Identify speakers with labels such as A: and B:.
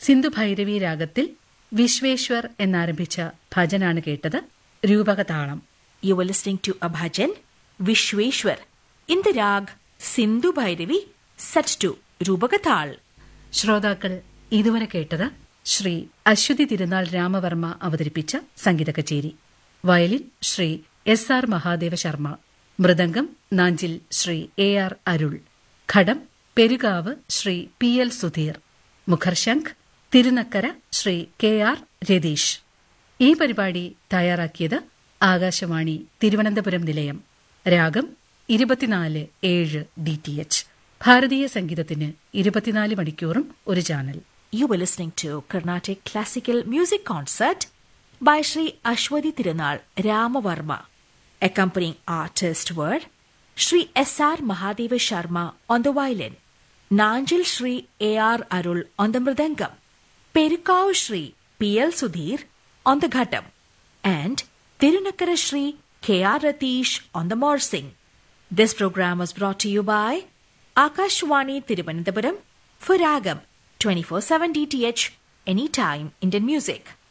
A: സിന്ധു ഭൈരവി രാഗത്തിൽ വിശ്വേശ്വർ എന്നാരംഭിച്ച ഭജനാണ് കേട്ടത്. രൂപകതാളം.
B: You were listening to a bhajan, Vishweshwar, in the rag Sindhu Bhairavi, set to Rupakathal.
A: ശ്രോതാക്കൾ ഇതുവരെ കേട്ടത് ശ്രീ അശ്വതി തിരുനാൾ രാമവർമ്മ അവതരിപ്പിച്ച സംഗീത കച്ചേരി. Violin Shri SR Mahadeva Sharma, mridangam Nanjil Shri AR അരുൾ, ഘടം പെരുകാവ് ശ്രീ PL സുധീർ, മുഖർശംഖ് തിരുനക്കര ശ്രീ KR രതീഷ്. ഈ പരിപാടി തയ്യാറാക്കിയത് ആകാശവാണി തിരുവനന്തപുരം നിലയം. രാഗം 24/7 DTH. ഭാരതീയ സംഗീതത്തിന് 24 മണിക്കൂറും ഒരു channel.
B: You were listening to Carnatic Classical Music Concert by Sri Ashwati Tirunal Ramavarma. Accompanying artists were Sri SR Mahadeva Sharma on the violin, Nanjil Sri AR Arul on the mridangam, Perikav Sri PL Sudhir on the ghatam, and Tirunakkara Sri KR Ratish on the morsing. This program was brought to you by Akashwani Thiruvananthapuram for Ragam 24/7 DTH, anytime Indian music.